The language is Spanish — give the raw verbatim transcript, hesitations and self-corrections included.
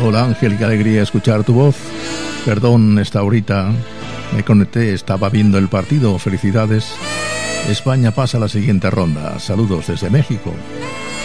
Hola Ángel, qué alegría escuchar tu voz. Perdón, esta horita me conecté, estaba viendo el partido. Felicidades. España pasa a la siguiente ronda. Saludos desde México.